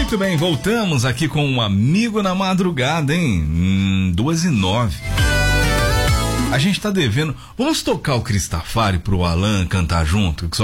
Muito bem, voltamos aqui com um amigo na madrugada, hein? 2:09. A gente tá devendo. Vamos tocar o Cristafari pro Alan cantar junto? Que só